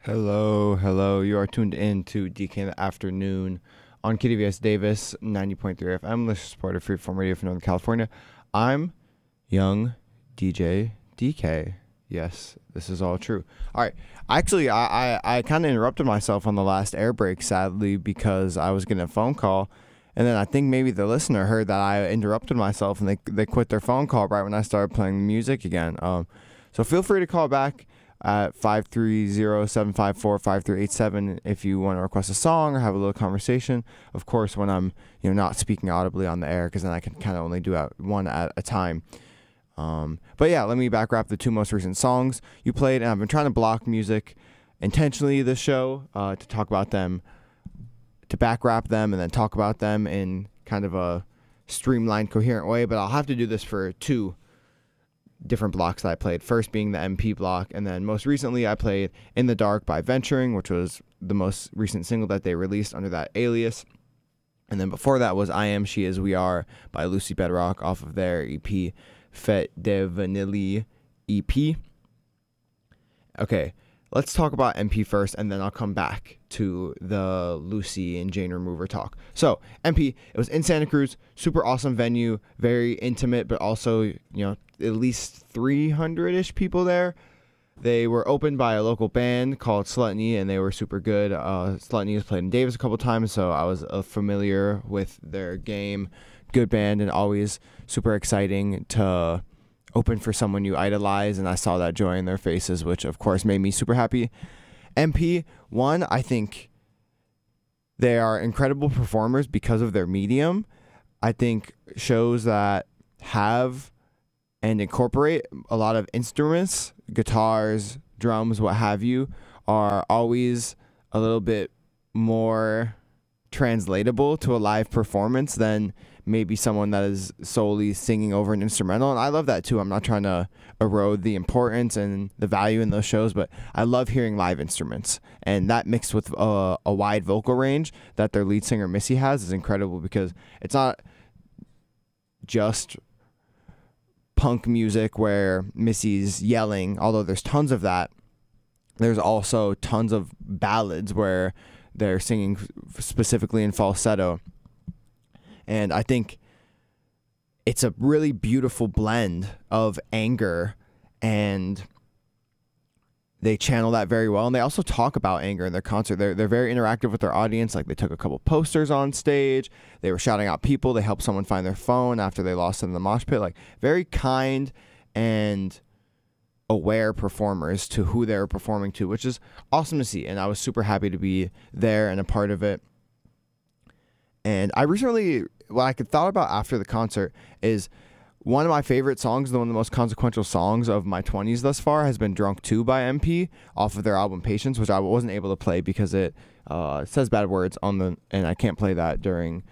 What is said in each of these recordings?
Hello, hello. You are tuned in to DK in the afternoon on KDVS Davis 90.3 FM, listener supported Freeform Radio for Northern California. I'm young DJ DK. Yes, this is all true. All right. Actually, I kind of interrupted myself on the last air break, sadly, because I was getting a phone call. And then I think maybe the listener heard that I interrupted myself and they quit their phone call right when I started playing music again. So feel free to call back at 530-754-5387 if you want to request a song or have a little conversation. Of course, when I'm not speaking audibly on the air, because then I can kind of only do one at a time. But yeah, let me back wrap the two most recent songs you played. And I've been trying to block music intentionally this show to talk about them, to back wrap them, and then talk about them in kind of a streamlined, coherent way. But I'll have to do this for two different blocks that I played. First being the MP block, and then most recently I played In the Dark by Venturing, which was the most recent single that they released under that alias. And then before that was I Am, She Is, We Are by Lucy Bedrock off of their EP, Fête de Vanille EP. Okay, let's talk about MP first, and then I'll come back to the Lucy and Jane Remover talk. So, MP, it was in Santa Cruz, super awesome venue, very intimate, but also, at least 300-ish people there. They were opened by a local band called Slutney, and they were super good. Slutney has played in Davis a couple times, so I was familiar with their game. Good band, and always super exciting to open for someone you idolize, and I saw that joy in their faces, which of course made me super happy. MP, one, I think they are incredible performers because of their medium. I think shows that have and incorporate a lot of instruments, guitars, drums, what have you, are always a little bit more translatable to a live performance than maybe someone that is solely singing over an instrumental. And I love that too. I'm not trying to erode the importance and the value in those shows, but I love hearing live instruments. And that mixed with a wide vocal range that their lead singer Missy has is incredible, because it's not just punk music where Missy's yelling, although there's tons of that. There's also tons of ballads where they're singing specifically in falsetto. And I think it's a really beautiful blend of anger, and they channel that very well. And they also talk about anger in their concert. They're very interactive with their audience. Like, they took a couple posters on stage. They were shouting out people. They helped someone find their phone after they lost it in the mosh pit. Like, very kind and aware performers to who they were performing to, which is awesome to see. And I was super happy to be there and a part of it. And I recently, what I thought about after the concert is one of my favorite songs, one of the most consequential songs of my 20s thus far, has been Drunk 2 by MP off of their album Patience, which I wasn't able to play because it says bad words and I can't play that during,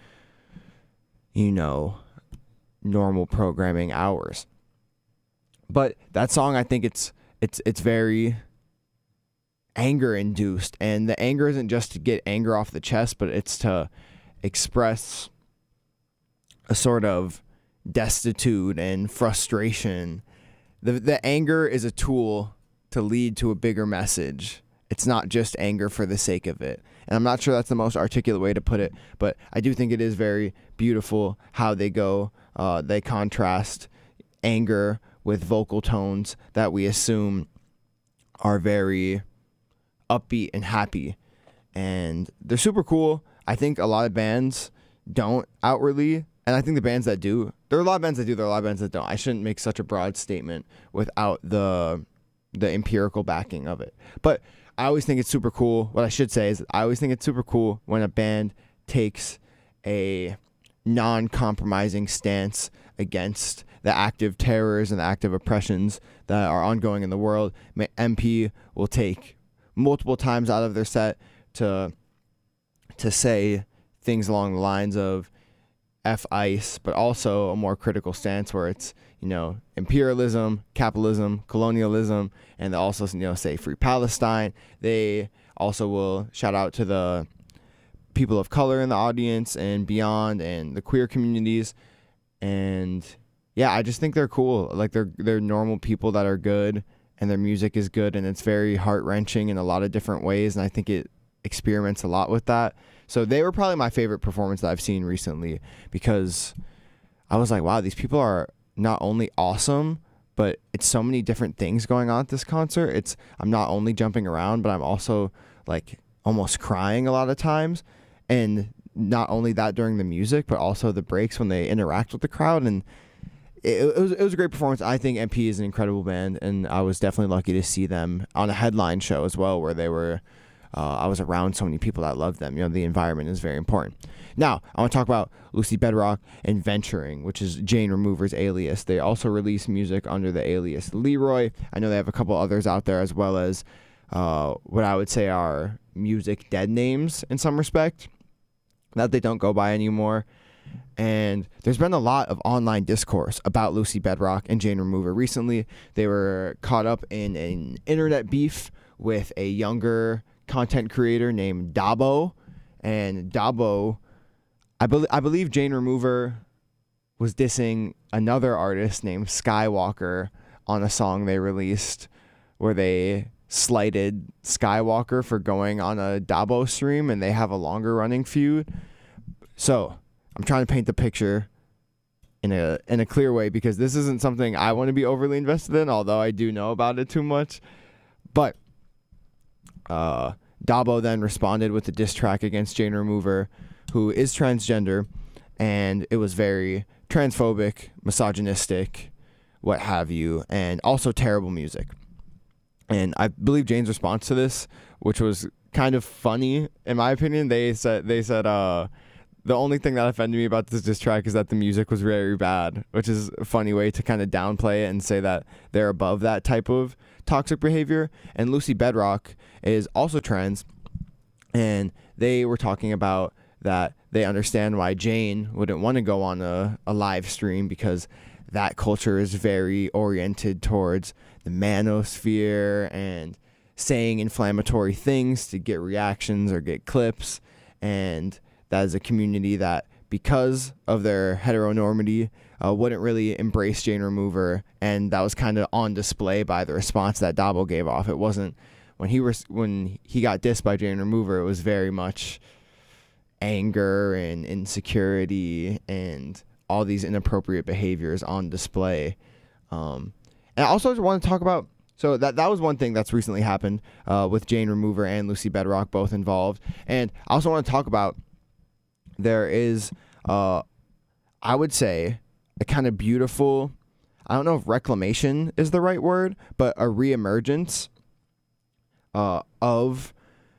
normal programming hours. But that song, I think it's very anger induced, and the anger isn't just to get anger off the chest, but it's to express a sort of destitute and frustration. The anger is a tool to lead to a bigger message. It's not just anger for the sake of it. And I'm not sure that's the most articulate way to put it, but I do think it is very beautiful how they go. They contrast anger with vocal tones that we assume are very upbeat and happy. And they're super cool. I think a lot of bands don't outwardly, and I think the bands that do, there are a lot of bands that do, there are a lot of bands that don't. I shouldn't make such a broad statement without the empirical backing of it. But I always think it's super cool. What I should say is I always think it's super cool when a band takes a non-compromising stance against the active terrors and the active oppressions that are ongoing in the world. MP will take multiple times out of their set to say things along the lines of F ICE, but also a more critical stance where it's, imperialism, capitalism, colonialism, and they also, say Free Palestine. They also will shout out to the people of color in the audience and beyond, and the queer communities. And yeah, I just think they're cool. Like, they're normal people that are good, and their music is good, and it's very heart-wrenching in a lot of different ways, and I think it experiments a lot with that. So they were probably my favorite performance that I've seen recently, because I was like, wow, these people are not only awesome, but it's so many different things going on at this concert. I'm not only jumping around, but I'm also like almost crying a lot of times. And not only that during the music, but also the breaks when they interact with the crowd. And it was a great performance. I think MP is an incredible band, and I was definitely lucky to see them on a headline show as well, where they were, I was around so many people that loved them. You know, the environment is very important. Now, I want to talk about Lucy Bedroque and Venturing, which is Jane Remover's alias. They also release music under the alias Leroy. I know they have a couple others out there, as well as what I would say are music dead names in some respect that they don't go by anymore. And there's been a lot of online discourse about Lucy Bedroque and Jane Remover. Recently, they were caught up in an internet beef with a younger content creator named Dabo. And Dabo, I believe Jane Remover was dissing another artist named Skywalker on a song they released, where they slighted Skywalker for going on a Dabo stream, and they have a longer running feud. So I'm trying to paint the picture in a clear way, because this isn't something I want to be overly invested in, although I do know about it too much. But Dabo then responded with a diss track against Jane Remover, who is transgender, and it was very transphobic, misogynistic, what have you, and also terrible music. And I believe Jane's response to this, which was kind of funny in my opinion, they said the only thing that offended me about this diss track is that the music was very bad, which is a funny way to kind of downplay it and say that they're above that type of toxic behavior. And Lucy Bedroque is also trans, and they were talking about that they understand why Jane wouldn't want to go on a live stream, because that culture is very oriented towards the manosphere and saying inflammatory things to get reactions or get clips. And that is a community that, because of their heteronormity, wouldn't really embrace Jane Remover, and that was kind of on display by the response that Dabo gave off. It wasn't when he got dissed by Jane Remover, it was very much anger and insecurity and all these inappropriate behaviors on display. And I also want to talk about, so that was one thing that's recently happened with Jane Remover and Lucy Bedroque both involved. And I also want to talk about, there is, I would say, a kind of beautiful, I don't know if reclamation is the right word, but a reemergence of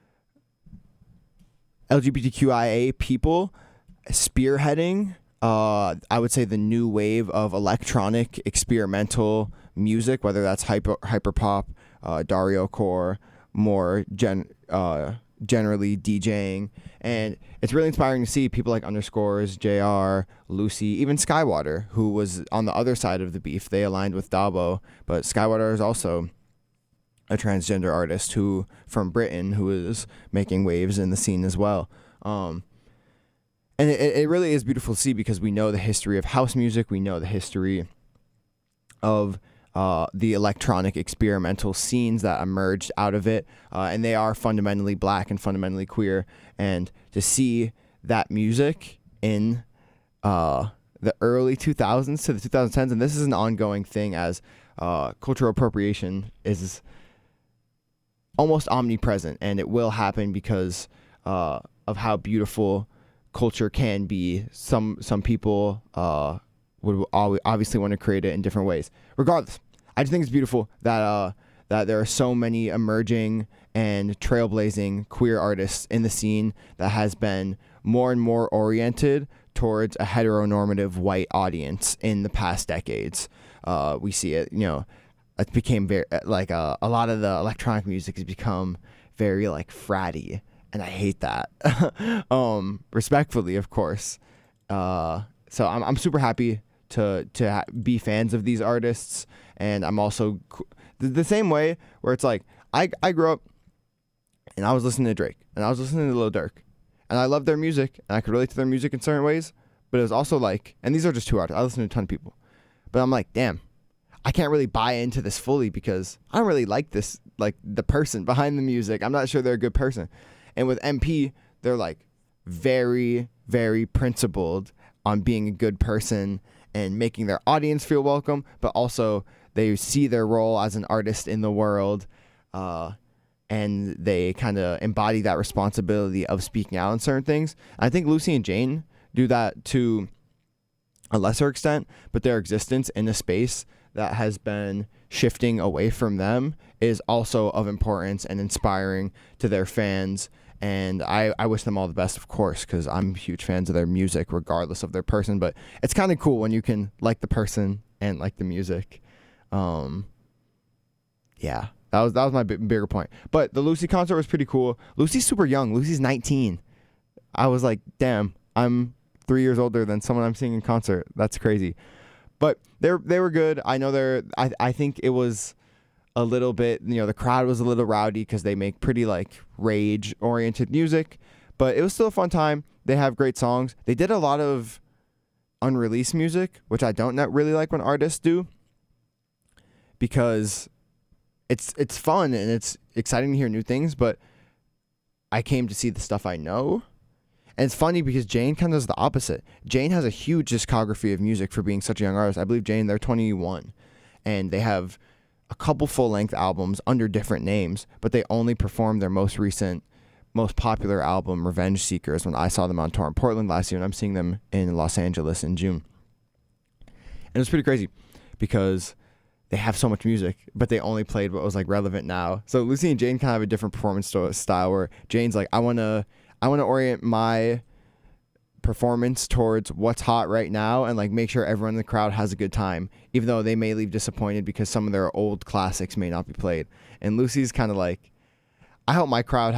LGBTQIA people spearheading, I would say, the new wave of electronic experimental music, whether that's hyperpop, Dario Core, more generally DJing. And it's really inspiring to see people like Underscores, JR, Lucy, even Skywater, who was on the other side of the beef. They aligned with Dabo, but Skywater is also a transgender artist from Britain who is making waves in the scene as well. And it really is beautiful to see, because we know the history of house music. We know the history of the electronic experimental scenes that emerged out of it. And they are fundamentally black and fundamentally queer. And to see that music in the early 2000s to the 2010s, and this is an ongoing thing as cultural appropriation is almost omnipresent, and it will happen because of how beautiful culture can be. Some people would obviously want to create it in different ways. Regardless, I just think it's beautiful that there are so many emerging and trailblazing queer artists in the scene that has been more and more oriented towards a heteronormative white audience in the past decades. We see it, it became very a lot of the electronic music has become very fratty, and I hate that. Respectfully, of course. So I'm super happy to be fans of these artists, and I'm also the same way where it's like I grew up and I was listening to Drake and I was listening to Lil Durk, and I loved their music and I could relate to their music in certain ways, but it was also and these are just two artists, I listen to a ton of people, but I'm like, damn, I can't really buy into this fully because I don't really like this, like the person behind the music. I'm not sure they're a good person. And with MP, they're like very, very principled on being a good person and making their audience feel welcome, but also they see their role as an artist in the world, and they kind of embody that responsibility of speaking out on certain things. I think Lucy and Jane do that to a lesser extent, but their existence in a space that has been shifting away from them is also of importance and inspiring to their fans. And I wish them all the best, of course, because I'm huge fans of their music, regardless of their person. But it's kind of cool when you can like the person and like the music. Yeah, that was my bigger point. But the Lucy concert was pretty cool. Lucy's super young. Lucy's 19. I was like, damn, I'm 3 years older than someone I'm seeing in concert. That's crazy. But they were good. I know I think it was a little bit, the crowd was a little rowdy because they make pretty like rage oriented music, but it was still a fun time. They have great songs. They did a lot of unreleased music, which I don't really like when artists do, because it's fun and it's exciting to hear new things, but I came to see the stuff I know. And it's funny because Jane kind of does the opposite. Jane has a huge discography of music for being such a young artist. I believe Jane, they're 21, and they have a couple full-length albums under different names, but they only performed their most recent, most popular album, Revenge Seekers, when I saw them on tour in Portland last year, and I'm seeing them in Los Angeles in June. And it was pretty crazy because they have so much music, but they only played what was like relevant now. So Lucy and Jane kind of have a different performance style where Jane's like, I want to orient my performance towards what's hot right now and like make sure everyone in the crowd has a good time, even though they may leave disappointed because some of their old classics may not be played. And Lucy's kind of like, I hope my crowd